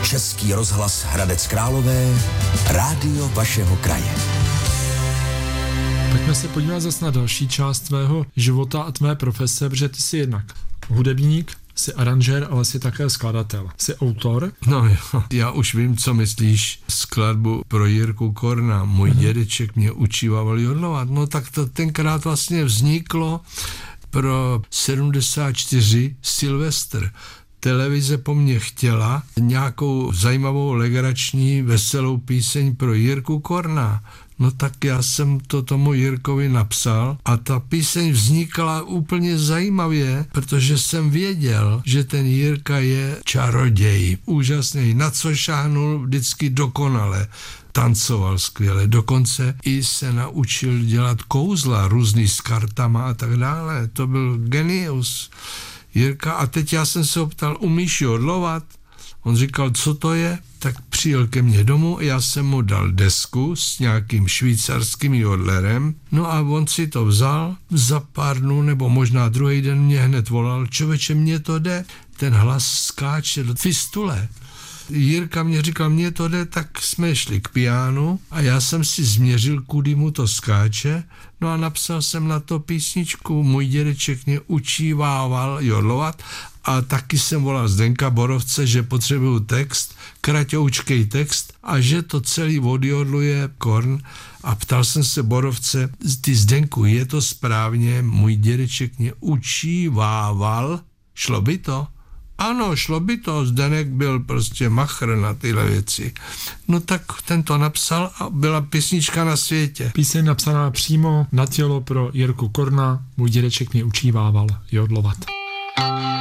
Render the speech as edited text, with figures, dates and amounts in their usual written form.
Český rozhlas Hradec Králové, rádio vašeho kraje. Pojďme se podívat zase na další část tvého života a tvé profese, protože ty jsi jednak hudebník, jsi aranžér, ale jsi také skladatel. Jsi autor? No jo, já už vím, co myslíš, skladbu pro Jirku Korna. Můj dědeček mě učíval jodlovat. No tak to tenkrát vlastně vzniklo pro 74 Silvestr. Televize po mně chtěla nějakou zajímavou, legrační, veselou píseň pro Jirku Korna. No tak já jsem to tomu Jirkovi napsal a ta píseň vznikla úplně zajímavě, protože jsem věděl, že ten Jirka je čaroděj, úžasný, na co šáhnul vždycky dokonale. Tancoval skvěle, dokonce i se naučil dělat kouzla různý s kartama a tak dále. To byl genius Jirka. A teď já jsem se ho ptal, umíš jodlovat? On říkal, co to je? Tak přijel ke mně domů, já jsem mu dal desku s nějakým švýcarským jodlerem, no a on si to vzal, za pár dnů nebo možná druhý den mě hned volal, člověče, mně to jde, ten hlas skáče do fistule. Jirka mě říkal, mně to jde, tak jsme šli k pianu a já jsem si změřil, kudy mu to skáče, no a napsal jsem na to písničku, můj dědeček mě učívával jodlovat a taky jsem volal Zdenka Borovce, že potřebuju text, kraťoučkej text a že to celý odjodluje Korn a ptal jsem se Borovce, ty Zdenku, je to správně, můj dědeček mě učívával, šlo by to? Ano, šlo by to, Zdenek byl prostě machr na tyhle věci. No tak ten to napsal a byla písnička na světě. Píseň napsaná přímo na tělo pro Jirku Korna, můj dědeček mě učívával jodlovat.